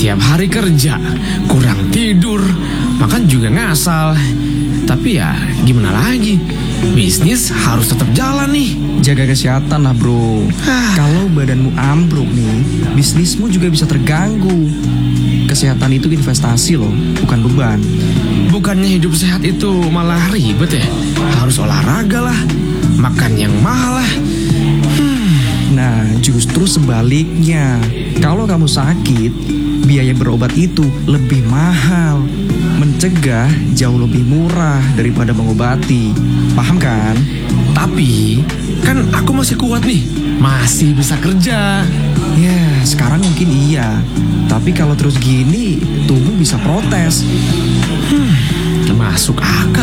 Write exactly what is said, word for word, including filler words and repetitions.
Tiap hari kerja, kurang tidur, makan juga ngasal. Tapi ya gimana lagi, bisnis harus tetap jalan nih. Jaga kesehatan lah bro. Kalau badanmu ambruk nih, bisnismu juga bisa terganggu. Kesehatan itu investasi loh, bukan beban. Bukannya hidup sehat itu malah ribet ya? Harus olahraga lah, makan yang mahal lah. Nah, justru sebaliknya. Kalau kamu sakit, biaya berobat itu lebih mahal. Mencegah jauh lebih murah daripada mengobati. Paham kan? Tapi kan aku masih kuat nih, masih bisa kerja. Ya, sekarang mungkin iya. Tapi kalau terus gini, tubuh bisa protes. Hmm, masuk akal.